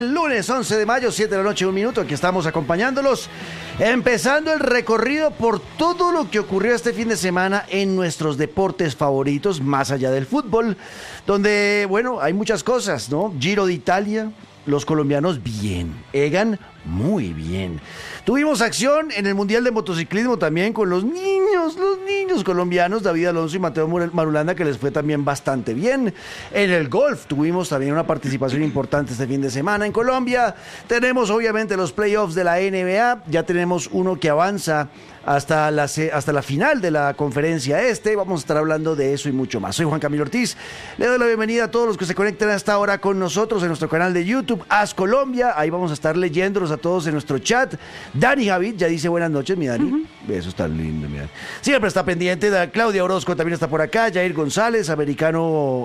Lunes 11 de mayo, 7 de la noche, 1 minuto, aquí estamos acompañándolos, empezando el recorrido por todo lo que ocurrió este fin de semana en nuestros deportes favoritos, más allá del fútbol, donde, bueno, hay muchas cosas, ¿no? Giro de Italia, los colombianos bien, Egan muy bien. Tuvimos acción en el Mundial de Motociclismo también con los niños colombianos, David Alonso y Mateo Marulanda, que les fue también bastante bien. En el golf tuvimos también una participación importante este fin de semana en Colombia. Tenemos obviamente los playoffs de la NBA, ya tenemos uno que avanza hasta la final de la conferencia Vamos a estar hablando de eso y mucho más. Soy Juan Camilo Ortiz, le doy la bienvenida a todos los que se conectan hasta ahora con nosotros en nuestro canal de YouTube, As Colombia. Ahí vamos a estar leyéndolos a todos en nuestro chat. Dani Javid ya dice buenas noches, mi Dani. Eso está lindo, mi Dani. Siempre está pendiente. Claudia Orozco también está por acá. Jair González, americano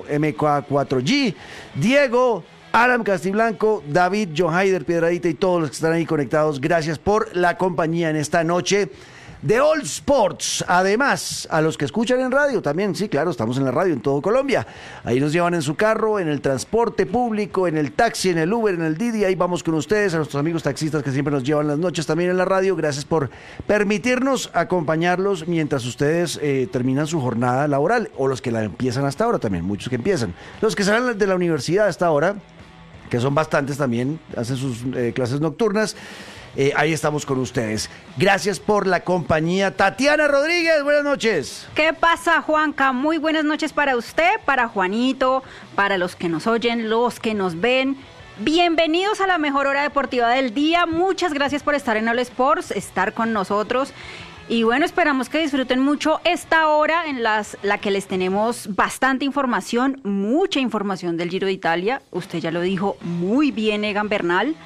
MK4G. Diego, Aram Castiblanco, David, John Haider, Piedradita y todos los que están ahí conectados. Gracias por la compañía en esta noche de All Sports. Además, a los que escuchan en radio también, sí, claro, estamos en la radio en todo Colombia. Ahí nos llevan en su carro, en el transporte público, en el taxi, en el Uber, en el Didi. Ahí vamos con ustedes, a nuestros amigos taxistas que siempre nos llevan las noches también en la radio. Gracias por permitirnos acompañarlos mientras ustedes terminan su jornada laboral, o los que la empiezan hasta ahora también, muchos que empiezan. Los que salen de la universidad hasta ahora, que son bastantes también, hacen sus clases nocturnas. Ahí estamos con ustedes. Gracias por la compañía. Tatiana Rodríguez, buenas noches. ¿Qué pasa, Juanca? Muy buenas noches para usted, para Juanito, para los que nos oyen, los que nos ven. Bienvenidos a la mejor hora deportiva del día. Muchas gracias por estar en All Sports, estar con nosotros. Y bueno, esperamos que disfruten mucho esta hora en la que les tenemos bastante información, mucha información del Giro de Italia. Usted ya lo dijo muy bien, Egan Bernal.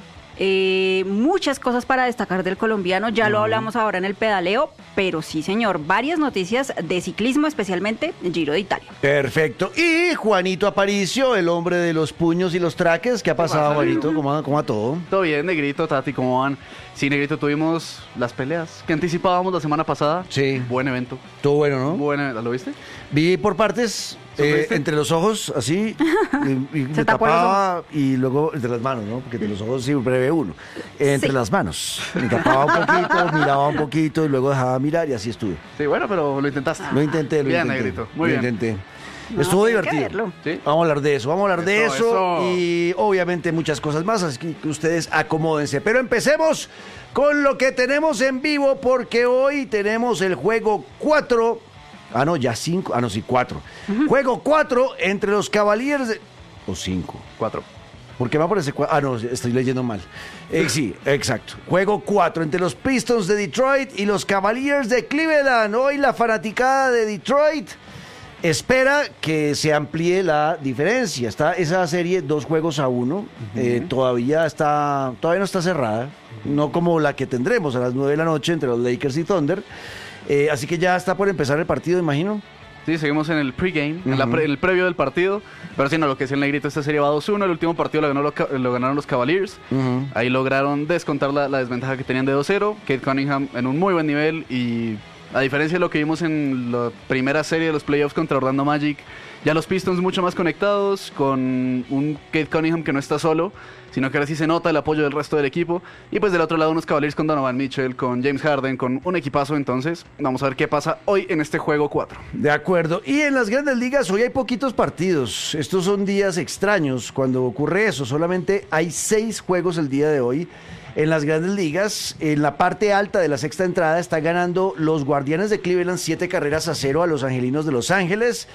Muchas cosas para destacar del colombiano, ya lo hablamos ahora en el pedaleo, pero sí, señor, varias noticias de ciclismo, especialmente el Giro de Italia. Perfecto. Y Juanito Aparicio, el hombre de los puños y los traques. ¿Qué ha pasado, Juanito? ¿Cómo va todo? Todo bien, Negrito, Tati, ¿cómo van? Sí, Negrito, tuvimos las peleas que anticipábamos la semana pasada. Sí. Buen evento. Todo bueno, ¿no? ¿Lo viste? Vi por partes, entre los ojos, así, y me tapaba, y luego entre las manos, ¿no? Porque entre los ojos siempre ve uno. Entre las manos. Me tapaba un poquito, miraba un poquito, y luego dejaba mirar, y así estuve. Sí, bueno, pero lo intentaste. Lo intenté. Bien, Negrito, muy bien. Lo intenté. No, estuvo divertido. ¿Sí? Vamos a hablar de eso, eso. Y obviamente muchas cosas más, así que ustedes acomódense. Pero empecemos con lo que tenemos en vivo, porque hoy tenemos el juego 4. Ah, no, ya 5. Ah, no, sí, 4. Juego 4 entre los Cavaliers de... O 5. 4. ¿Por qué me aparece 4? Ah, no, estoy leyendo mal. Sí, exacto. Juego 4 entre los Pistons de Detroit y los Cavaliers de Cleveland. Hoy la fanaticada de Detroit espera que se amplíe la diferencia. Está esa serie 2-1. Todavía no está cerrada. No como la que tendremos a las 9 de la noche entre los Lakers y Thunder. Así que ya está por empezar el partido, imagino. Sí, seguimos en el pregame, en el previo del partido. Pero sí, no, lo que es el Negrito, esta serie va 2-1. El último partido lo ganaron los Cavaliers. Ahí lograron descontar la desventaja que tenían de 2-0. Cade Cunningham en un muy buen nivel. Y a diferencia de lo que vimos en la primera serie de los playoffs contra Orlando Magic, ya los Pistons mucho más conectados, con un Cade Cunningham que no está solo, sino que ahora sí se nota el apoyo del resto del equipo. Y pues del otro lado unos Cavaliers con Donovan Mitchell, con James Harden, con un equipazo. Entonces vamos a ver qué pasa hoy en este juego 4. De acuerdo. Y en las grandes ligas hoy hay poquitos partidos. Estos son días extraños cuando ocurre eso. Solamente hay 6 juegos el día de hoy. En las grandes ligas, en la parte alta de la sexta entrada, está ganando los Guardianes de Cleveland 7-0 a los Angelinos de Los Ángeles.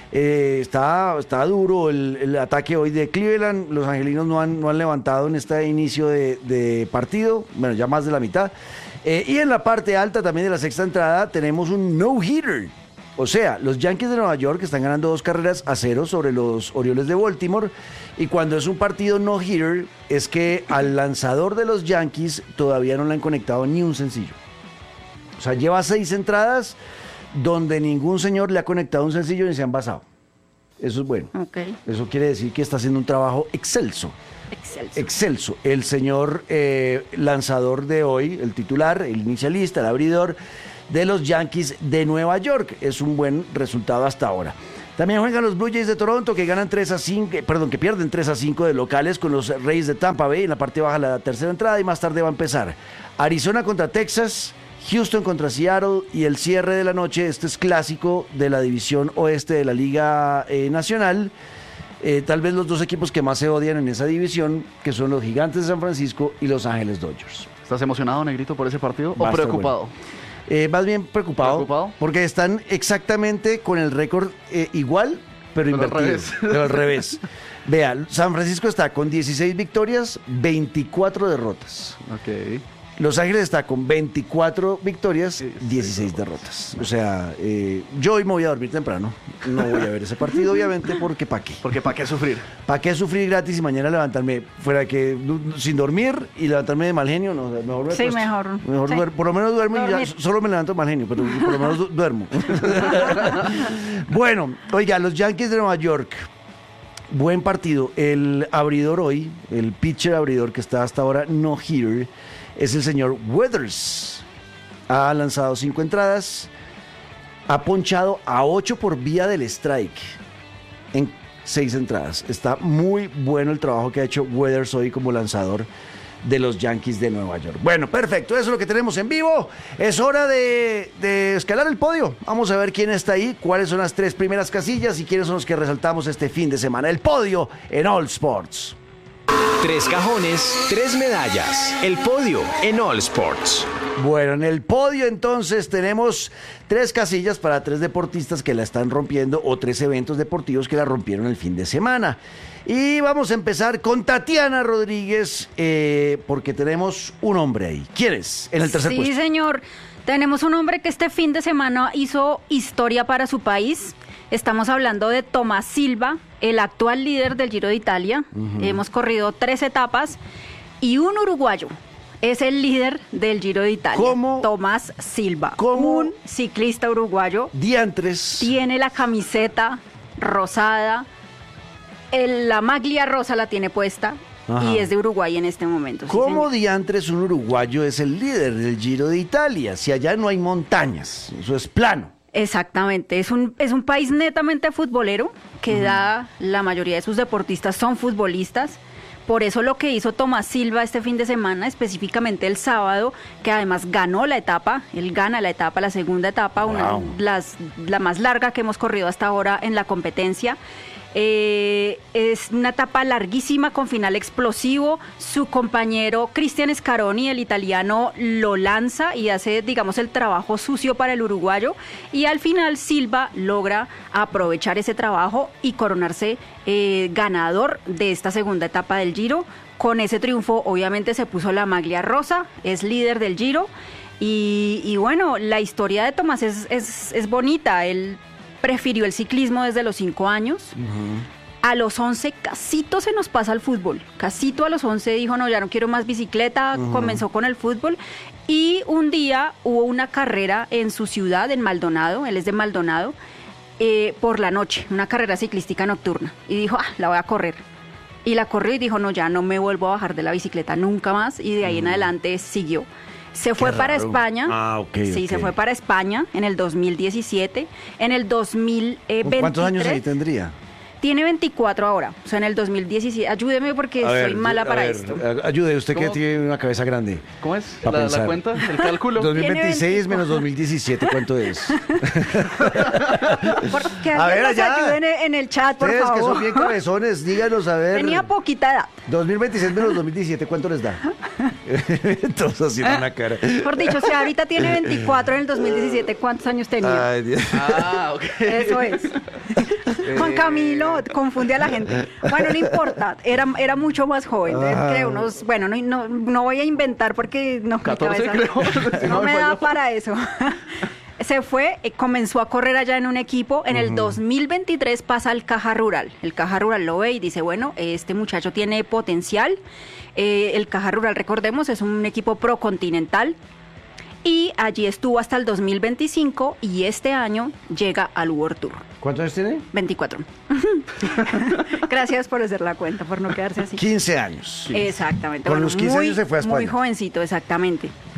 Está duro el ataque hoy de Cleveland. Los angelinos no han levantado en este inicio de partido. Bueno, ya más de la mitad. Y en la parte alta también de la sexta entrada tenemos un no-hitter. O sea, los Yankees de Nueva York están ganando 2-0 sobre los Orioles de Baltimore. Y cuando es un partido no-hitter, es que al lanzador de los Yankees todavía no le han conectado ni un sencillo. O sea, lleva 6 entradas donde ningún señor le ha conectado un sencillo ni se han basado. Eso es bueno. Okay. Eso quiere decir que está haciendo un trabajo excelso. Excelso. El señor lanzador de hoy, el titular, el inicialista, el abridor de los Yankees de Nueva York. Es un buen resultado hasta ahora. También juegan los Blue Jays de Toronto que ganan 3-5, que pierden 3-5 de locales con los Rays de Tampa Bay. En la parte baja la tercera entrada y más tarde va a empezar Arizona contra Texas, Houston contra Seattle y el cierre de la noche. Este es clásico de la división oeste de la Liga Nacional. Tal vez los dos equipos que más se odian en esa división, que son los Gigantes de San Francisco y Los Ángeles Dodgers. ¿Estás emocionado, Negrito, por ese partido Va o a estar preocupado? Más bien preocupado, porque están exactamente con el récord igual, pero invertido, al revés. pero al revés. Vea, San Francisco está con 16 victorias, 24 derrotas. Ok. Los Ángeles está con 24 victorias, 16 derrotas. O sea, yo hoy me voy a dormir temprano. No voy a ver ese partido, obviamente, porque ¿para qué? Porque ¿para qué sufrir? ¿Para qué sufrir gratis y mañana levantarme fuera que sin dormir y levantarme de mal genio? No, mejor me Sí, acuesto. mejor. Sí. Por lo menos duermo y ya Dormir. solo me levanto de mal genio, pero por lo menos duermo. Bueno, oiga, los Yankees de Nueva York. Buen partido. El abridor hoy, el pitcher abridor que está hasta ahora no hitter, es el señor Weathers. Ha lanzado 5 entradas, ha ponchado a 8 por vía del strike en 6 entradas. Está muy bueno el trabajo que ha hecho Weathers hoy como lanzador de los Yankees de Nueva York. Bueno, perfecto, eso es lo que tenemos en vivo. Es hora de escalar el podio. Vamos a ver quién está ahí, cuáles son las 3 primeras casillas y quiénes son los que resaltamos este fin de semana. El podio en All Sports. 3 cajones, 3 medallas. El podio en All Sports. Bueno, en el podio entonces tenemos 3 casillas para 3 deportistas que la están rompiendo o 3 eventos deportivos que la rompieron el fin de semana. Y vamos a empezar con Tatiana Rodríguez porque tenemos un hombre ahí. ¿Quién es? En el tercer puesto. Sí, señor. Tenemos un hombre que este fin de semana hizo historia para su país. Estamos hablando de Tomás Silva, el actual líder del Giro de Italia. Hemos corrido 3 etapas y un uruguayo es el líder del Giro de Italia. ¿Cómo? Tomás Silva, ¿Cómo? un ciclista uruguayo. Diantres. Tiene la camiseta rosada, la maglia rosa la tiene puesta. Ajá. Y es de Uruguay en este momento. Sí, ¿Cómo señor. diantres un uruguayo es el líder del Giro de Italia? Si allá no hay montañas, eso es plano. Exactamente, es un país netamente futbolero que da, la mayoría de sus deportistas son futbolistas. Por eso lo que hizo Tomás Silva este fin de semana, específicamente el sábado, que además ganó la etapa, él gana la etapa, la segunda etapa, Wow. la más larga que hemos corrido hasta ahora en la competencia. Es una etapa larguísima con final explosivo. Su compañero Cristian Scaroni, el italiano, lo lanza y hace, digamos, el trabajo sucio para el uruguayo. Y al final Silva logra aprovechar ese trabajo y coronarse ganador de esta segunda etapa del Giro. Con ese triunfo, obviamente, se puso la maglia rosa, es líder del Giro. Y bueno, la historia de Tomás es bonita. Él prefirió el ciclismo desde los 5 años. A los 11 casito se nos pasa al fútbol. Casito a los 11 dijo, no, ya no quiero más bicicleta, comenzó con el fútbol. Y un día hubo una carrera en su ciudad, en Maldonado, él es de Maldonado, por la noche, una carrera ciclística nocturna. Y dijo, la voy a correr. Y la corrió y dijo, no, ya no me vuelvo a bajar de la bicicleta nunca más. Y de ahí en adelante siguió. Se fue para raro. España. Ah, ok, Sí, ok. se fue para España en el 2017. En el 2023. ¿Cuántos años ahí tendría? Tiene 24 ahora. O sea, en el 2017. Ayúdeme porque soy mala para esto. Ayude, usted que ¿Cómo? tiene una cabeza grande. ¿Cómo es Pa' la pensar. cuenta? ¿El cálculo? 2026 24. menos 2017, ¿cuánto es? Porque A ver, alguien nos allá. ayude en el chat, por Ustedes que favor. son bien cabezones, díganos a ver. Tenía poquita edad. 2026 menos 2017, ¿cuánto les da? Todos haciendo una cara. Por dicho, si ahorita tiene 24 en el 2017, ¿cuántos años tenía? Ay, Dios. Ah, ok. Eso es. Juan Camilo confunde a la gente. Bueno, no importa, era mucho más joven, Ajá. que unos, bueno, no voy a inventar porque no, mi 14 cabeza creo. Si no no me me da falló. para eso. Se fue, comenzó a correr allá en un equipo. En el 2023 pasa al Caja Rural. El Caja Rural lo ve y dice, bueno, este muchacho tiene potencial. El Caja Rural, recordemos, es un equipo procontinental. Y allí estuvo hasta el 2025 y este año llega al World Tour. ¿Cuántos años tiene? 24. Gracias por hacer la cuenta, por no quedarse así. 15 años. Exactamente. Con los 15 años se fue a Muy España. jovencito, exactamente.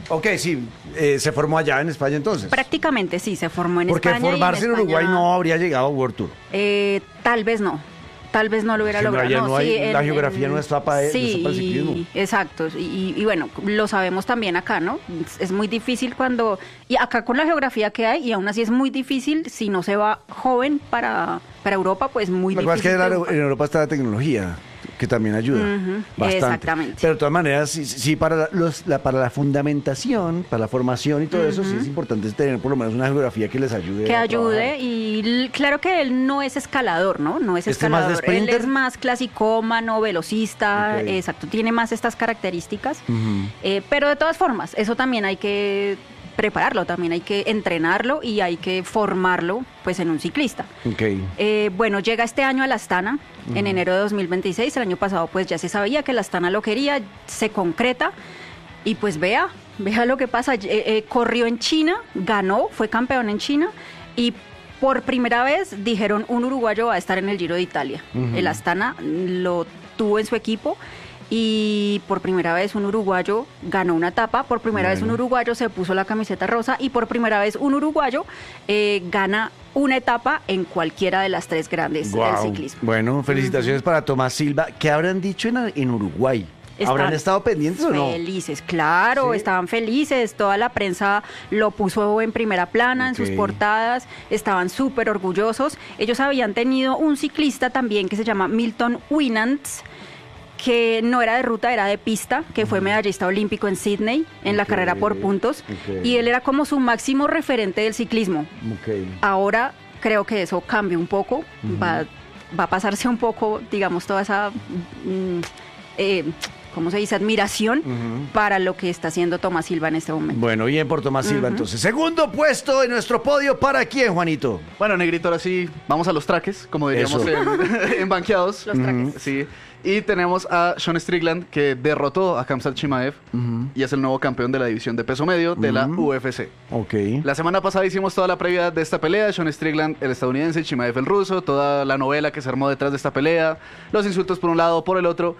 Ok, sí, se formó allá en España entonces. Prácticamente sí, se formó en Porque España. formarse en Uruguay no habría llegado a World Tour. Tal vez no. Tal vez no lo hubiera Sí, logrado. allá No, no hay- sí, la geografía no está para el ciclismo. Exacto. Y bueno, lo sabemos también acá, ¿no? Es muy difícil cuando... Y acá con la geografía que hay, y aún así es muy difícil, si no se va joven para Europa, pues muy Lo que pasa difícil. es que triunfar. en Europa está la tecnología, que también ayuda bastante. Exactamente. Pero de todas maneras, sí para para la fundamentación, para la formación y todo eso, sí es importante tener por lo menos una geografía que les ayude. Que a ayude, trabajar. y claro que él no es escalador, ¿no? No es ¿Este es más de escalador. Él sprinter? es más clasicómano, velocista, Ok. exacto, tiene más estas características. Ujú. Pero de todas formas, eso también hay que prepararlo, también hay que entrenarlo y hay que formarlo pues en un ciclista. Ok. Bueno, llega este año a la Astana, en enero de 2026, el año pasado pues ya se sabía que la Astana lo quería, se concreta y pues vea lo que pasa. Corrió en China, ganó, fue campeón en China y por primera vez dijeron un uruguayo va a estar en el Giro de Italia. El Astana lo tuvo en su equipo y por primera vez un uruguayo ganó una etapa, por primera vez un uruguayo se puso la camiseta rosa y por primera vez un uruguayo gana una etapa en cualquiera de las tres grandes del Guau. ciclismo. Bueno, felicitaciones para Tomás Silva. ¿Qué habrán dicho en Uruguay? ¿Habrán Están estado pendientes o no? Felices, claro, ¿Sí? estaban felices, toda la prensa lo puso en primera plana, en sus Ok. portadas, estaban súper orgullosos. Ellos habían tenido un ciclista también que se llama Milton Winans, que no era de ruta, era de pista, que fue medallista olímpico en Sydney, en la Ok, carrera por puntos, ok. y él era como su máximo referente del ciclismo. Ok. Ahora creo que eso cambia un poco, va a pasarse un poco, digamos, toda esa, ¿cómo se dice?, admiración para lo que está haciendo Tomás Silva en este momento. Bueno, bien por Tomás Silva entonces. Segundo puesto en nuestro podio, ¿para quién, Juanito? Bueno, Negrito, ahora sí, vamos a los traques, como diríamos en banqueados. Los traques. Sí. Y tenemos a Sean Strickland, que derrotó a Khamzat Chimaev y es el nuevo campeón de la división de peso medio de la UFC. Ok. La semana pasada hicimos toda la previa de esta pelea, Sean Strickland, el estadounidense, Chimaev, el ruso, toda la novela que se armó detrás de esta pelea, los insultos por un lado, por el otro,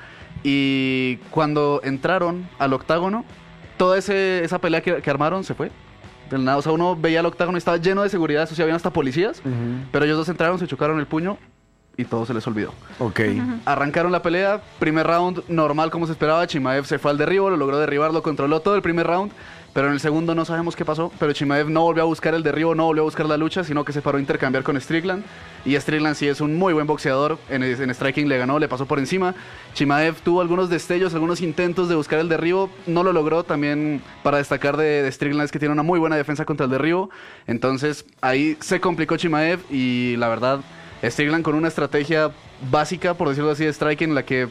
y cuando entraron al octágono, toda esa pelea que armaron se fue. Del nada, o sea, uno veía el octágono y estaba lleno de seguridad, eso sí, habían hasta policías, pero ellos dos entraron, se chocaron el puño y todo se les olvidó. Ok. Arrancaron la pelea, primer round normal como se esperaba, Chimaev se fue al derribo, lo logró derribar, lo controló todo el primer round, pero en el segundo no sabemos qué pasó, pero Chimaev no volvió a buscar el derribo, no volvió a buscar la lucha, sino que se paró a intercambiar con Strickland, y Strickland sí es un muy buen boxeador, en striking le ganó, le pasó por encima. Chimaev tuvo algunos destellos, algunos intentos de buscar el derribo, no lo logró. También para destacar de Strickland es que tiene una muy buena defensa contra el derribo, entonces ahí se complicó Chimaev, y la verdad Strickland con una estrategia básica, por decirlo así, de striking, en la que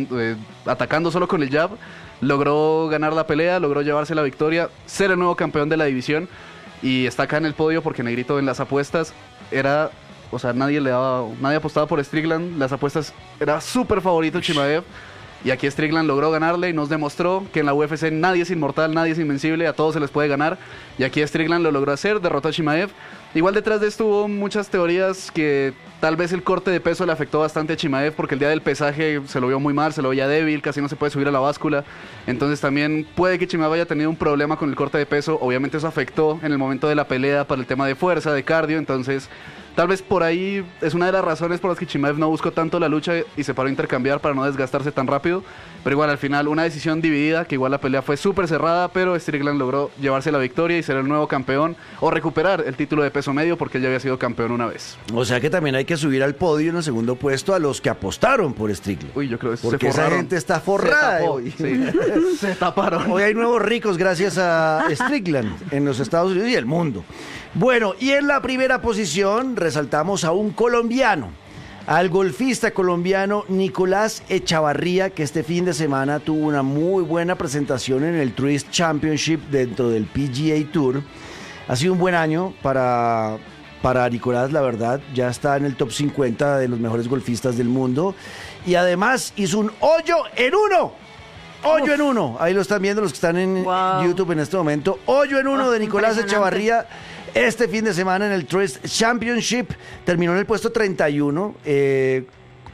atacando solo con el jab, logró ganar la pelea, logró llevarse la victoria, ser el nuevo campeón de la división, y está acá en el podio porque Negrito en las apuestas era, o sea, nadie apostaba por Strickland, las apuestas era súper favorito Chimaev, y aquí Strickland logró ganarle y nos demostró que en la UFC nadie es inmortal, nadie es invencible, a todos se les puede ganar, y aquí Strickland lo logró hacer, derrotó a Chimaev. Igual detrás de esto hubo muchas teorías que tal vez el corte de peso le afectó bastante a Chimaev porque el día del pesaje se lo vio muy mal, se lo veía débil, casi no se puede subir a la báscula. Entonces también puede que Chimaev haya tenido un problema con el corte de peso. Obviamente eso afectó en el momento de la pelea para el tema de fuerza, de cardio. Entonces tal vez por ahí es una de las razones por las que Chimaev no buscó tanto la lucha y se paró a intercambiar para no desgastarse tan rápido. Pero igual al final una decisión dividida, que igual la pelea fue súper cerrada, pero Strickland logró llevarse la victoria y ser el nuevo campeón o recuperar el título de peso medio porque él ya había sido campeón una vez. O sea que también hay que subir al podio en el segundo puesto a los que apostaron por Strickland. Uy, yo creo que Porque se esa forraron. gente está forrada Se tapó, hoy. sí. Se taparon. Hoy hay nuevos ricos gracias a Strickland en los Estados Unidos y el mundo. Bueno, y en la primera posición resaltamos a un colombiano, al golfista colombiano Nicolás Echavarría, que este fin de semana tuvo una muy buena presentación en el Truist Championship dentro del PGA Tour. Ha sido un buen año para Nicolás, la verdad. Ya está en el top 50 de los mejores golfistas del mundo. Y además hizo un hoyo en uno. Hoyo en uno. Ahí lo están viendo los que están en YouTube en este momento. Hoyo en uno de Nicolás Echavarría. Este fin de semana en el Truist Championship terminó en el puesto 31.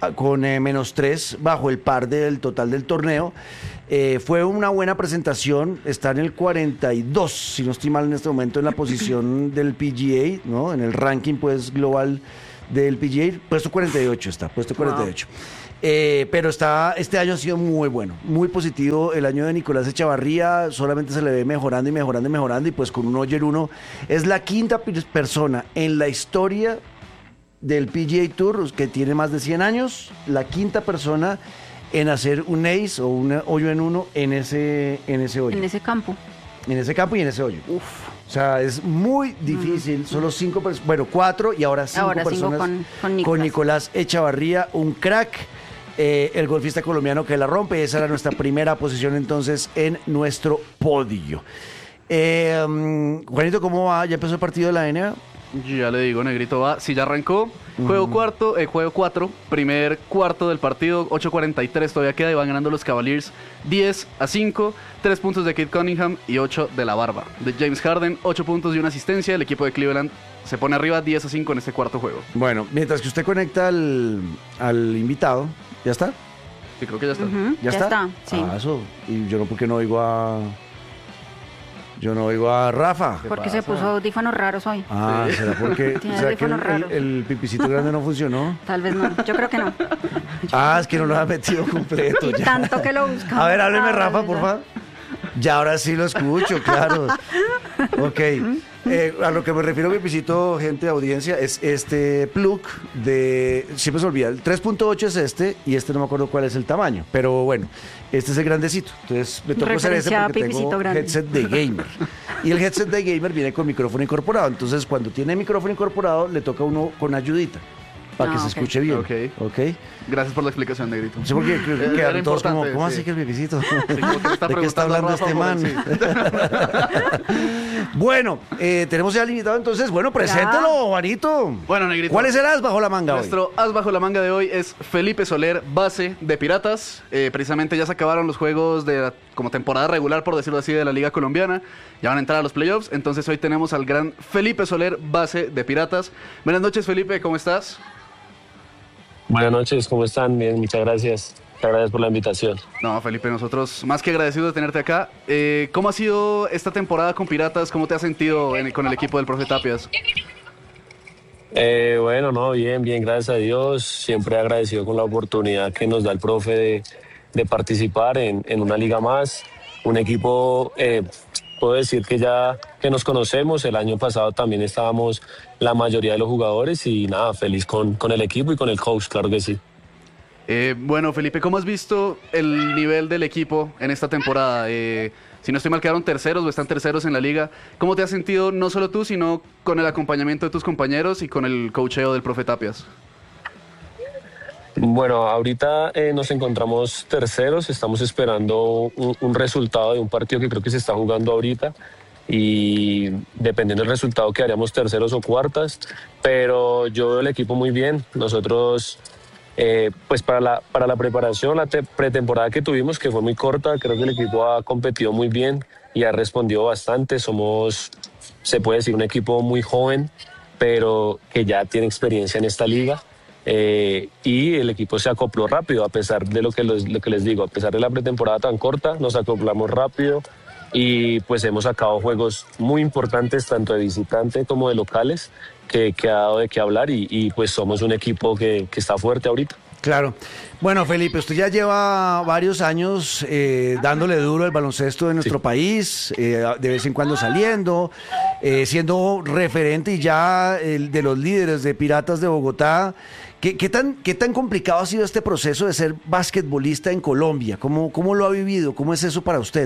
con -3 bajo el par del total del torneo. Fue una buena presentación, está en el 42, si no estoy mal en este momento, en la posición del PGA, ¿no? En el ranking pues global del PGA, puesto 48 está, puesto 48. Pero este año ha sido muy bueno, muy positivo. El año de Nicolás Echavarría solamente se le ve mejorando y mejorando y mejorando, y pues con un Hoyer 1 es la quinta persona en la historia del PGA Tour que tiene más de 100 años, la quinta persona en hacer un ace o un hoyo en 1 en ese hoyo. En ese campo. En ese campo y en ese hoyo. Uf. O sea, es muy difícil. Solo 5 personas, bueno, 4 y ahora 5 personas con Nicolás Echavarría, un crack. El golfista colombiano que la rompe. Esa era nuestra primera posición entonces en nuestro podio. Juanito, ¿cómo va? ¿Ya empezó el partido de la NBA? Ya le digo, Negrito va. Si ya arrancó, juego 4, primer cuarto del partido, 8:43 todavía queda y van ganando los Cavaliers 10-5, 3 puntos de Kate Cunningham y 8 de la barba de James Harden, 8 puntos y una asistencia. El equipo de Cleveland se pone arriba 10-5 en este cuarto juego. Bueno, mientras que usted conecta al invitado, ¿ya está? Sí, creo que ya está. ¿Ya está? Sí. Eso. Y yo no, porque no oigo a... Yo no oigo a Rafa. Porque se puso audífonos raros hoy. Ah, sí. ¿será porque será que el pipicito grande no funcionó? Tal vez no, yo creo que no. Es que no lo ha metido completo. Y ya. tanto que lo buscamos. A ver, hábleme, Rafa, por favor. Ya ahora sí lo escucho, claro. Ok. A lo que me refiero, pipicito, gente de audiencia, es este plug de... Siempre se olvida, el 3.8 es este, y este no me acuerdo cuál es el tamaño, pero bueno, este es el grandecito. Entonces me tocó hacer este porque tengo headset de gamer. Y el headset de gamer viene con micrófono incorporado. Entonces cuando tiene micrófono incorporado, le toca a uno con ayudita, para que se escuche bien. Ok. Gracias por la explicación, Negrito. Sí, porque creo que quedaron todos como, ¿cómo sí. así que el pipicito? Sí, ¿De qué está hablando Rafa, este man? Sí. Bueno, tenemos ya al invitado, entonces, bueno, preséntelo, Juanito. Bueno, Negrito. ¿Cuál es el as bajo la manga Nuestro as bajo la manga de hoy es Felipe Soler, base de Piratas. Precisamente ya se acabaron los juegos de como temporada regular, por decirlo así, de la Liga Colombiana. Ya van a entrar a los playoffs. Entonces hoy tenemos al gran Felipe Soler, base de Piratas. Buenas noches, Felipe, ¿cómo estás? Buenas noches, ¿cómo están? Bien, muchas gracias. Muchas gracias por la invitación. No, Felipe, nosotros más que agradecidos de tenerte acá. ¿Cómo ha sido esta temporada con Piratas? ¿Cómo te has sentido con el equipo del profe Tapias? Bueno, no, bien, gracias a Dios. Siempre agradecido con la oportunidad que nos da el profe de participar en una liga más. Un equipo, puedo decir que nos conocemos. El año pasado también estábamos la mayoría de los jugadores y nada, feliz con el equipo y con el coach, claro que sí. Bueno, Felipe, ¿cómo has visto el nivel del equipo en esta temporada? Si no estoy mal, quedaron terceros o están terceros en la liga. ¿Cómo te has sentido, no solo tú, sino con el acompañamiento de tus compañeros y con el coacheo del profe Tapias? Bueno, ahorita nos encontramos terceros, estamos esperando un resultado de un partido que creo que se está jugando ahorita y dependiendo del resultado quedaríamos terceros o cuartas, pero yo veo el equipo muy bien. Nosotros, pues para la preparación, la pretemporada que tuvimos, que fue muy corta, creo que el equipo ha competido muy bien y ha respondido bastante. Somos, se puede decir, un equipo muy joven, pero que ya tiene experiencia en esta liga. Y el equipo se acopló rápido, a pesar de lo que les digo, a pesar de la pretemporada tan corta, nos acoplamos rápido y pues hemos sacado juegos muy importantes, tanto de visitante como de locales, que ha dado de qué hablar y pues somos un equipo que está fuerte ahorita. Claro. Bueno, Felipe, usted ya lleva varios años dándole duro al baloncesto de nuestro país, de vez en cuando saliendo, siendo referente y ya de los líderes de Piratas de Bogotá. ¿Qué tan complicado ha sido este proceso de ser basquetbolista en Colombia? ¿Cómo lo ha vivido? ¿Cómo es eso para usted?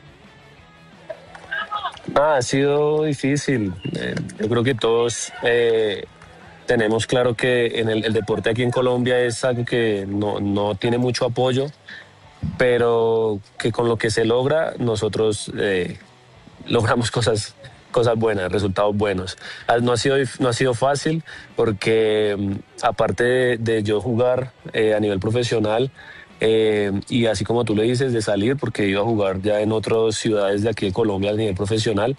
Ha sido difícil. Yo creo que todos tenemos claro que en el deporte aquí en Colombia es algo que no tiene mucho apoyo, pero que con lo que se logra nosotros logramos cosas buenas, resultados buenos. No ha sido fácil porque aparte de yo jugar a nivel profesional y así como tú le dices de salir, porque iba a jugar ya en otras ciudades de aquí de Colombia a nivel profesional,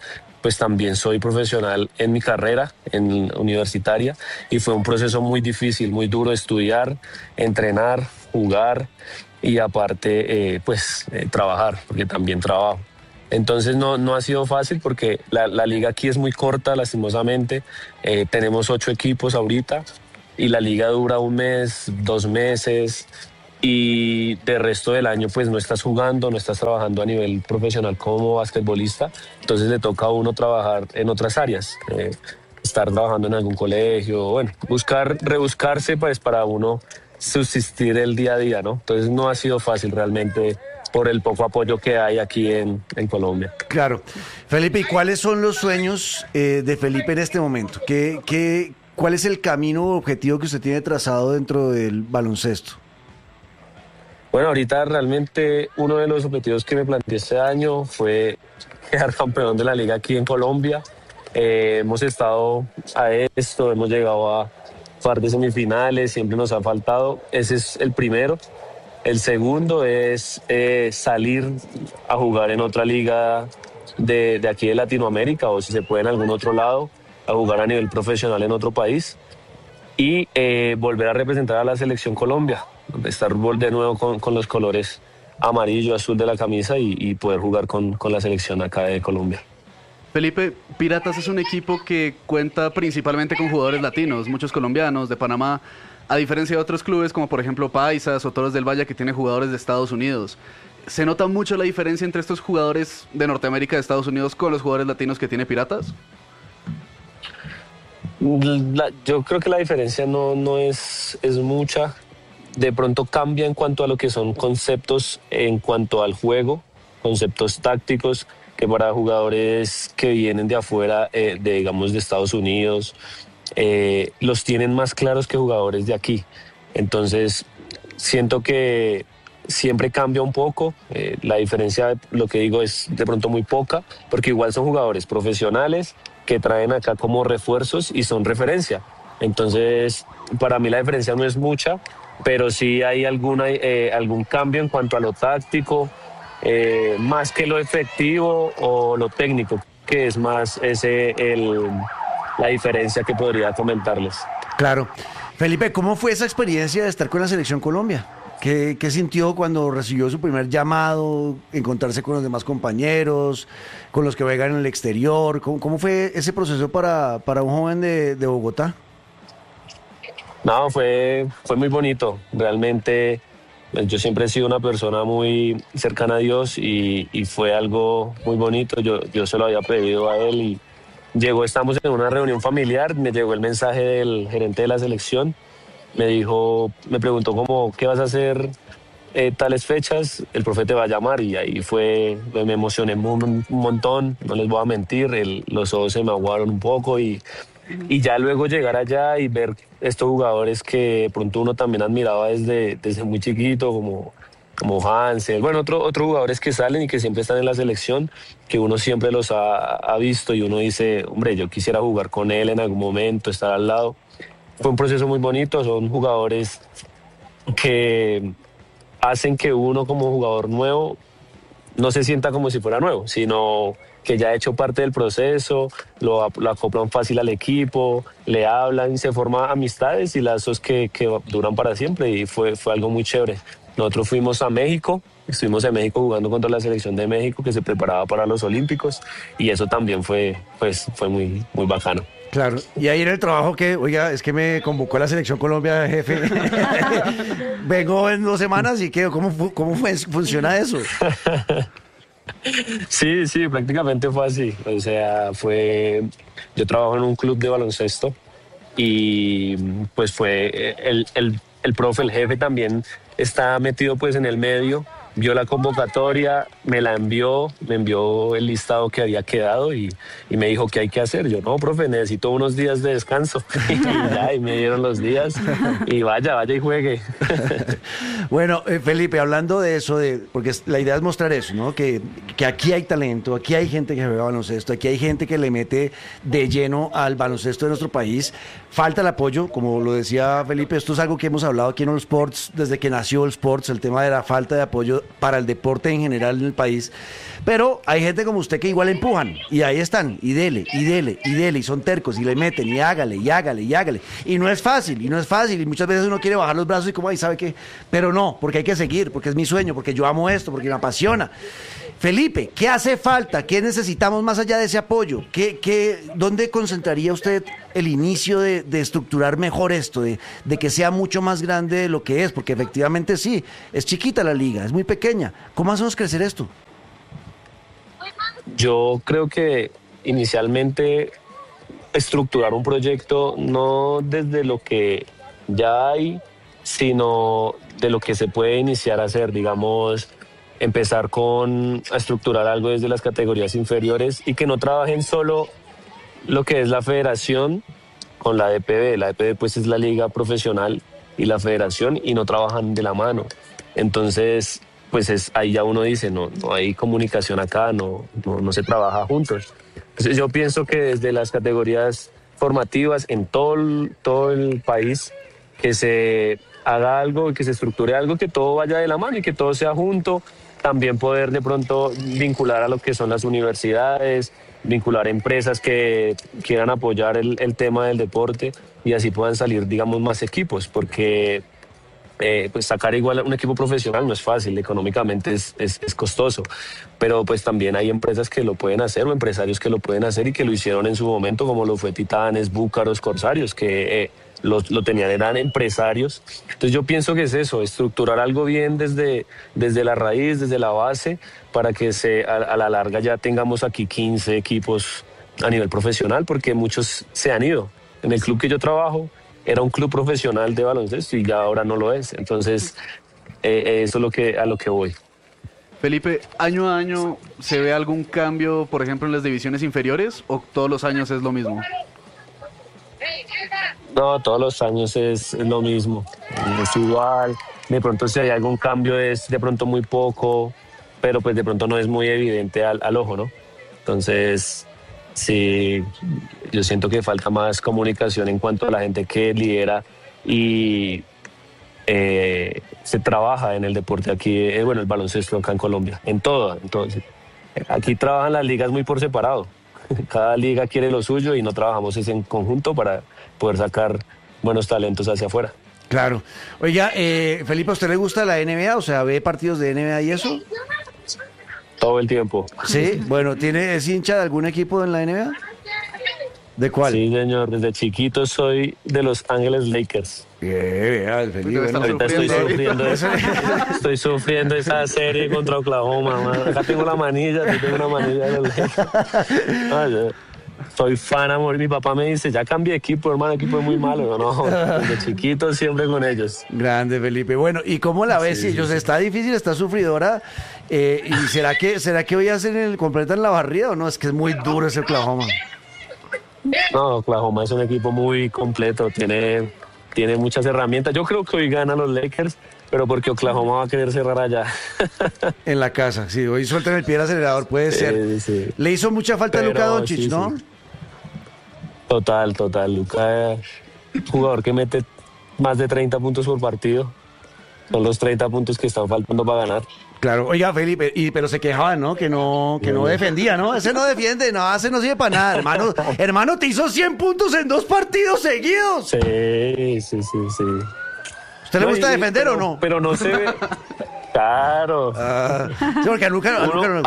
pues también soy profesional en mi carrera en universitaria y fue un proceso muy difícil, muy duro, estudiar, entrenar, jugar y aparte trabajar, porque también trabajo. Entonces no ha sido fácil porque la liga aquí es muy corta, lastimosamente. Tenemos 8 equipos ahorita y la liga dura 1 mes, 2 meses y de resto del año pues no estás jugando, no estás trabajando a nivel profesional como basquetbolista. Entonces le toca a uno trabajar en otras áreas, estar trabajando en algún colegio, bueno, rebuscarse pues para uno subsistir el día a día, ¿no? Entonces no ha sido fácil realmente por el poco apoyo que hay aquí en Colombia. Claro. Felipe, ¿y cuáles son los sueños de Felipe en este momento? ¿Cuál es el camino o objetivo que usted tiene trazado dentro del baloncesto? Bueno, ahorita realmente uno de los objetivos que me planteé este año fue quedar campeón de la liga aquí en Colombia. Hemos estado a esto, hemos llegado a par de semifinales, siempre nos ha faltado. Ese es el primero. El segundo es salir a jugar en otra liga de aquí de Latinoamérica o si se puede en algún otro lado, a jugar a nivel profesional en otro país y volver a representar a la selección Colombia, estar de nuevo con los colores amarillo, azul de la camisa y poder jugar con la selección acá de Colombia. Felipe, Piratas es un equipo que cuenta principalmente con jugadores latinos, muchos colombianos, de Panamá, a diferencia de otros clubes como por ejemplo Paisas o Toros del Valle que tiene jugadores de Estados Unidos. ¿Se nota mucho la diferencia entre estos jugadores de Norteamérica, de Estados Unidos, con los jugadores latinos que tiene Piratas? Yo creo que la diferencia no es mucha. De pronto cambia en cuanto a lo que son conceptos, en cuanto al juego, conceptos tácticos, que para jugadores que vienen de afuera, digamos de Estados Unidos, los tienen más claros que jugadores de aquí. Entonces, siento que siempre cambia un poco. La diferencia, lo que digo, es de pronto muy poca, porque igual son jugadores profesionales que traen acá como refuerzos y son referencia. Entonces, para mí la diferencia no es mucha, pero sí hay algún cambio en cuanto a lo táctico, más que lo efectivo o lo técnico, que es más la diferencia que podría comentarles. Claro. Felipe, ¿cómo fue esa experiencia de estar con la Selección Colombia? ¿Qué sintió cuando recibió su primer llamado, encontrarse con los demás compañeros, con los que juegan en el exterior? ¿Cómo fue ese proceso para un joven de Bogotá? No, fue muy bonito. Realmente yo siempre he sido una persona muy cercana a Dios y fue algo muy bonito. Yo se lo había pedido a él y estamos en una reunión familiar, me llegó el mensaje del gerente de la selección, me preguntó ¿qué vas a hacer tales fechas? El profe te va a llamar y ahí me emocioné un montón, no les voy a mentir, los ojos se me aguaron un poco y ya luego llegar allá y ver estos jugadores que de pronto uno también admiraba desde muy chiquito, como Hansel, bueno, otros jugadores que salen y que siempre están en la selección, que uno siempre los ha visto y uno dice, hombre, yo quisiera jugar con él en algún momento, estar al lado. Fue un proceso muy bonito, son jugadores que hacen que uno como jugador nuevo no se sienta como si fuera nuevo, sino que ya ha hecho parte del proceso, lo acoplan fácil al equipo, le hablan y se forman amistades y lazos que duran para siempre y fue algo muy chévere. Nosotros fuimos a México, estuvimos en México jugando contra la selección de México que se preparaba para los Olímpicos y eso también fue muy, muy bacano. Claro, y ahí en el trabajo oiga, es que me convocó la Selección Colombia, jefe. Vengo en 2 semanas y ¿cómo funciona eso? Sí, prácticamente fue así. O sea, yo trabajo en un club de baloncesto y pues fue el profe, el jefe también está metido pues en el medio, vio la convocatoria, me envió el listado que había quedado y me dijo qué hay que hacer. Yo, no, profe, necesito unos días de descanso. y me dieron los días y vaya y juegue. Bueno, Felipe, hablando de eso, porque la idea es mostrar eso, ¿no? Que aquí hay talento, aquí hay gente que juega baloncesto, aquí hay gente que le mete de lleno al baloncesto de nuestro país. Falta el apoyo, como lo decía Felipe, esto es algo que hemos hablado aquí en All Sports desde que nació All Sports, el tema de la falta de apoyo para el deporte en general en el país. Pero hay gente como usted que igual empujan, y ahí están, y dele, y dele, y dele, y son tercos, y le meten, y hágale, y hágale, y hágale. Y no es fácil, y muchas veces uno quiere bajar los brazos y como, ay, ¿sabe qué? Pero no, porque hay que seguir, porque es mi sueño, porque yo amo esto, porque me apasiona. Felipe, ¿qué hace falta? ¿Qué necesitamos más allá de ese apoyo? ¿Dónde concentraría usted el inicio de estructurar mejor esto, de que sea mucho más grande de lo que es? Porque efectivamente sí, es chiquita la liga, es muy pequeña. ¿Cómo hacemos crecer esto? Yo creo que inicialmente estructurar un proyecto no desde lo que ya hay, sino de lo que se puede iniciar a hacer, digamos, empezar a estructurar algo desde las categorías inferiores y que no trabajen solo lo que es la federación con la DPB. La DPB pues es la liga profesional y la federación y no trabajan de la mano. Entonces, pues ahí ya uno dice, no hay comunicación acá, no se trabaja juntos. Entonces yo pienso que desde las categorías formativas en todo el país, que se haga algo, que se estructure algo, que todo vaya de la mano y que todo sea junto. También poder de pronto vincular a lo que son las universidades, vincular empresas que quieran apoyar el tema del deporte y así puedan salir, digamos, más equipos, porque pues sacar igual un equipo profesional no es fácil, económicamente es costoso, pero pues también hay empresas que lo pueden hacer o empresarios que lo pueden hacer y que lo hicieron en su momento, como lo fue Titanes, Búcaros, Corsarios, que lo tenían, eran empresarios. Entonces yo pienso que es eso, estructurar algo bien desde la raíz, desde la base, para que a la larga ya tengamos aquí 15 equipos a nivel profesional, porque muchos se han ido. En el club que yo trabajo era un club profesional de baloncesto y ya ahora no lo es. Entonces eso es a lo que voy. Felipe, ¿año a año se ve algún cambio, por ejemplo, en las divisiones inferiores o todos los años es lo mismo? No, todos los años es lo mismo, es igual. De pronto si hay algún cambio es de pronto muy poco, pero pues de pronto no es muy evidente al ojo, ¿no? Entonces, sí, yo siento que falta más comunicación en cuanto a la gente que lidera y se trabaja en el deporte aquí, bueno, el baloncesto acá en Colombia, en todo. Entonces, aquí trabajan las ligas muy por separado. Cada liga quiere lo suyo y no trabajamos en conjunto para poder sacar buenos talentos hacia afuera. Claro. Oiga, Felipe, ¿a usted le gusta la NBA? O sea, ¿ve partidos de NBA y eso? Todo el tiempo. Sí, bueno, ¿es hincha de algún equipo en la NBA? ¿De cuál? Sí, señor, desde chiquito soy de Los Ángeles Lakers. Vea, Felipe. Bueno, ahorita estoy sufriendo esa serie contra Oklahoma, man. Acá tengo la manilla, tengo una manilla de los Lakers. Soy fan, amor. Mi papá me dice, ya cambié de equipo, hermano, el equipo es muy malo. No, desde chiquito siempre con ellos. Grande, Felipe. Bueno, ¿y cómo la ves? Sí, ellos está difícil, está sufridora. ¿Y será que hoy completan la barrida o no? Es que es muy duro ese Oklahoma. No, Oklahoma es un equipo muy completo, tiene muchas herramientas. Yo creo que hoy ganan los Lakers, pero porque Oklahoma va a querer cerrar allá. En la casa, sí, hoy sueltan el pie al acelerador, puede ser. Sí. Le hizo mucha falta a Luka Doncic, sí, ¿no? Sí. Total. Luka es un jugador que mete más de 30 puntos por partido. Son los 30 puntos que están faltando para ganar. Claro, oiga, Felipe, pero se quejaban, ¿no? Que no defendía, ¿no? Ese no defiende, no, ese no sirve para nada, hermano. Hermano, te hizo 100 puntos en 2 partidos seguidos. Sí. ¿Usted le gusta defender o no? Pero no se ve. Claro. Sí, porque a Luka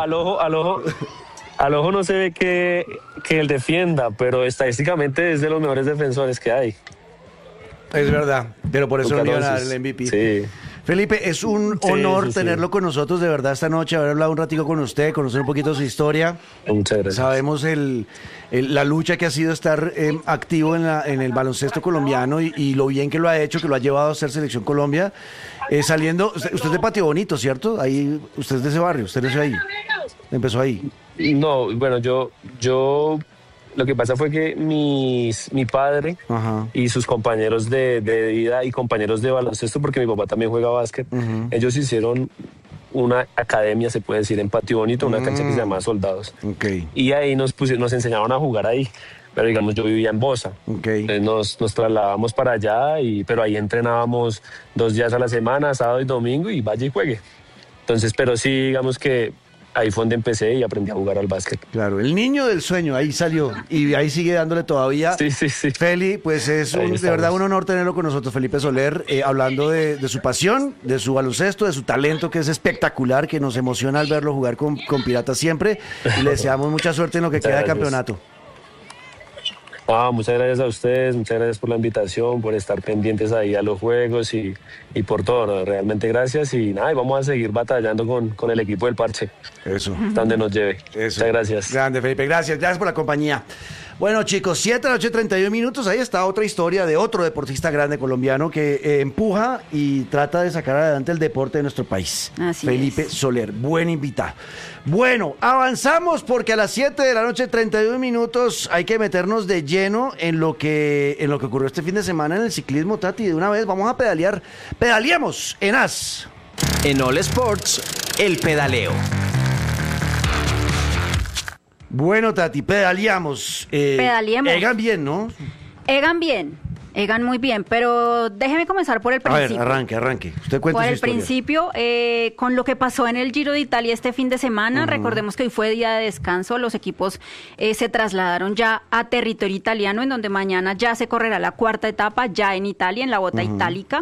al ojo no se ve que él defienda, pero estadísticamente es de los mejores defensores que hay. Es verdad, pero por eso Luka le iban a dar Doncic. el MVP. Sí. Felipe, es un honor tenerlo con nosotros, de verdad, esta noche, haber hablado un ratico con usted, conocer un poquito su historia. Muchas gracias. Sabemos la lucha que ha sido estar activo en el baloncesto colombiano y lo bien que lo ha hecho, que lo ha llevado a ser Selección Colombia. Saliendo, usted es de Patio Bonito, ¿cierto? Ahí, usted es de ese barrio, usted nació ahí, empezó ahí. No, bueno, yo lo que pasa fue que mi padre y sus compañeros de vida y compañeros de baloncesto, porque mi papá también juega básquet, ellos hicieron una academia, se puede decir, en Patio Bonito, una cancha que se llama Soldados. Okay. Y ahí nos enseñaron a jugar ahí. Pero digamos, yo vivía en Bosa. Okay. Entonces nos trasladábamos para allá, pero ahí entrenábamos 2 días a la semana, sábado y domingo, y vaya y juegue. Entonces, pero sí, digamos que ahí fue donde empecé y aprendí a jugar al básquet. Claro, el niño del sueño, ahí salió y ahí sigue dándole todavía. Sí. Feli, pues es de verdad un honor tenerlo con nosotros, Felipe Soler, hablando de su pasión, de su baloncesto, de su talento que es espectacular, que nos emociona al verlo jugar con Piratas siempre y le deseamos mucha suerte en lo que queda de campeonato. Muchas gracias a ustedes, muchas gracias por la invitación, por estar pendientes ahí a los juegos y por todo, ¿no? Realmente gracias y nada, y vamos a seguir batallando con el equipo del Parche. Eso. Hasta donde nos lleve. Eso. Muchas gracias. Grande, Felipe, gracias por la compañía. Bueno, chicos, 7:31, ahí está otra historia de otro deportista grande colombiano que empuja y trata de sacar adelante el deporte de nuestro país. Así Felipe es. Soler, buen invitado. Bueno, avanzamos porque a las 7:31 hay que meternos de lleno en lo que ocurrió este fin de semana en el ciclismo, Tati. De una vez vamos a pedalear. Pedaleamos en AS. En All Sports, el pedaleo. Bueno, Tati, pedaleamos. Pedaleemos. Egan bien, ¿no? Egan muy bien, pero déjeme comenzar por el principio. A ver, arranque. Usted cuenta Por su el historia. principio, con lo que pasó en el Giro de Italia este fin de semana, recordemos que hoy fue día de descanso, los equipos se trasladaron ya a territorio italiano, en donde mañana ya se correrá la cuarta etapa, ya en Italia, en la bota itálica.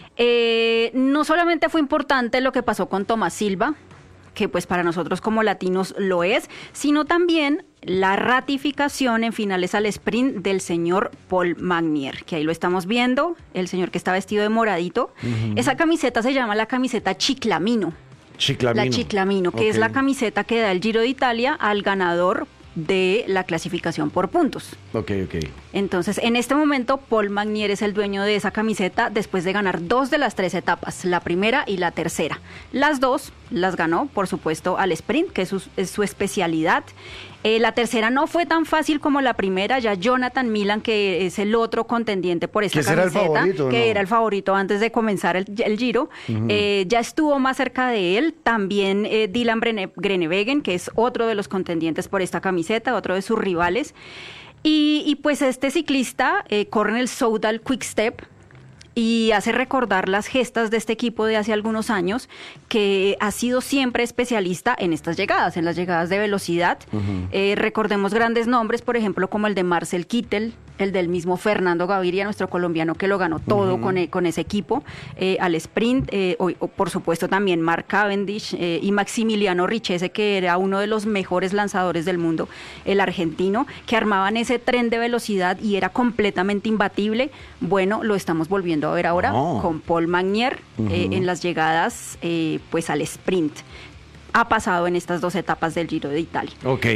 No solamente fue importante lo que pasó con Tomás Silva, que pues para nosotros como latinos lo es, sino también la ratificación en finales al sprint del señor Paul Magnier, que ahí lo estamos viendo, el señor que está vestido de moradito. Esa camiseta se llama la camiseta Ciclamino. La Ciclamino, que es la camiseta que da el Giro de Italia al ganador de la clasificación por puntos. Ok. Entonces, en este momento, Paul Magnier es el dueño de esa camiseta después de ganar 2 de las 3 etapas, la primera y la tercera. Las 2 las ganó, por supuesto, al sprint, que es su especialidad. La tercera no fue tan fácil como la primera, ya Jonathan Milan, que es el otro contendiente por esta camiseta, era el favorito antes de comenzar el Giro, ya estuvo más cerca de él. También Dylan Groenewegen, que es otro de los contendientes por esta camiseta, otro de sus rivales. Y pues este ciclista corre en el Soudal Quick Step y hace recordar las gestas de este equipo de hace algunos años, que ha sido siempre especialista en estas llegadas, en las llegadas de velocidad. Recordemos grandes nombres, por ejemplo, como el de Marcel Kittel, el del mismo Fernando Gaviria, nuestro colombiano, que lo ganó todo con ese equipo, al sprint, o por supuesto también Mark Cavendish y Maximiliano Richese, que era uno de los mejores lanzadores del mundo, el argentino, que armaban ese tren de velocidad y era completamente imbatible. Bueno, lo estamos volviendo a ver ahora con Paul Magnier en las llegadas pues al sprint. Ha pasado en estas 2 etapas del Giro de Italia.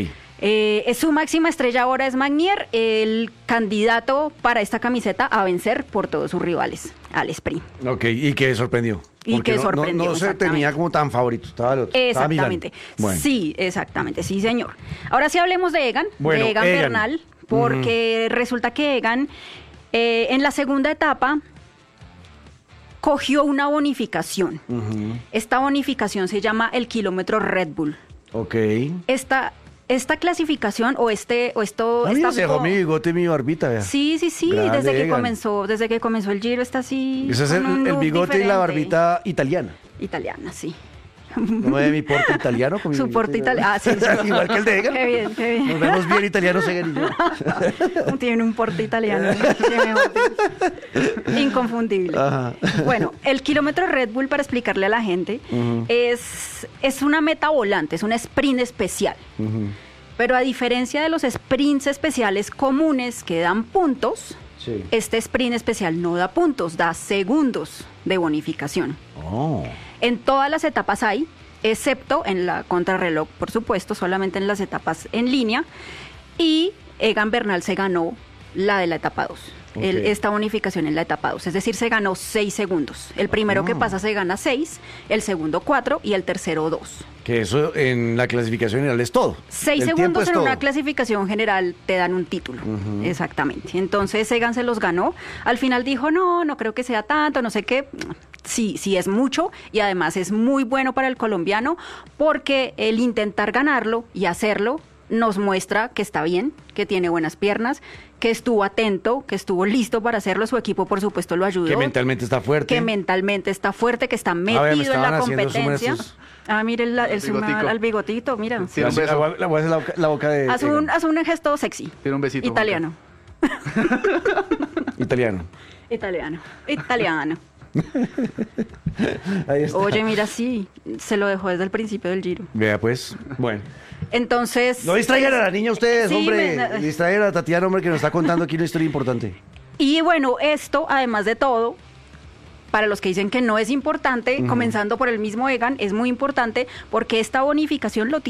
Su máxima estrella ahora es Magnier, el candidato para esta camiseta a vencer por todos sus rivales al sprint. ¿Y qué sorprendió? No se tenía como tan favorito, estaba el otro. Exactamente. Bueno. Sí, exactamente, sí, señor. Ahora sí hablemos de Egan, Bernal, porque resulta que Egan en la segunda etapa cogió una bonificación. Esta bonificación se llama el kilómetro Red Bull. Esta clasificación se dejó mi bigote y mi barbita, vea. Sí. Grande, desde que comenzó el Giro está así. Ese es el bigote diferente. Y la barbita italiana. Italiana, sí. ¿No ve mi porte italiano? Su porte italiano. Sí. Igual que el de Egan. Qué bien. Nos vemos bien italianos, Egan y yo. Tiene un porte italiano. Inconfundible. Ajá. Bueno, el kilómetro Red Bull, para explicarle a la gente, es una meta volante, es un sprint especial. Pero a diferencia de los sprints especiales comunes que dan puntos, este sprint especial no da puntos, da segundos de bonificación. En todas las etapas hay, excepto en la contrarreloj, por supuesto, solamente en las etapas en línea. Y Egan Bernal se ganó la de la etapa 2. Esta bonificación en la etapa 2. Es decir, se ganó 6 segundos. El primero que pasa se gana 6, el segundo 4 y el tercero 2. Que eso en la clasificación general es todo. 6 segundos en una clasificación general te dan un título. Exactamente. Entonces Egan se los ganó. Al final dijo, no creo que sea tanto, no sé qué. Sí es mucho y además es muy bueno para el colombiano porque el intentar ganarlo y hacerlo nos muestra que está bien, que tiene buenas piernas, que estuvo atento, que estuvo listo para hacerlo. Su equipo, por supuesto, lo ayudó. Que mentalmente está fuerte. Que está metido me en estaban la haciendo zoom en competencia. estos- mire el zoom bigotico. al bigotito, mira. Tiene un beso. Le voy a hacer la boca de... Haz un gesto sexy. Tiene un besito. Italiano. Italiano. Italiano. Ahí está. Oye, mira, sí, se lo dejó desde el principio del Giro. Vea, pues, bueno. Entonces... No distraigan a la niña ustedes, Sí, hombre. Distraigan a Tatiana, hombre, que nos está contando aquí una historia importante. Y bueno, esto, además de todo, para los que dicen que no es importante, comenzando por el mismo Egan, es muy importante porque esta bonificación lo tiene